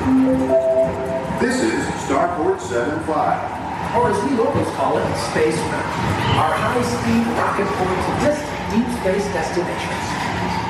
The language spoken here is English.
This is Starport 75. Or as we locals call it, Space Mountain. Our high-speed rocket point to distant deep space destinations.